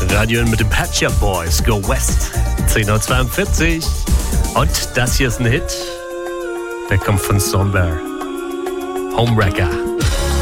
Radio mit den Pet Shop Boys, Go West, 10:42 Uhr. Und das hier ist ein Hit, der kommt von Somber, Homewrecker.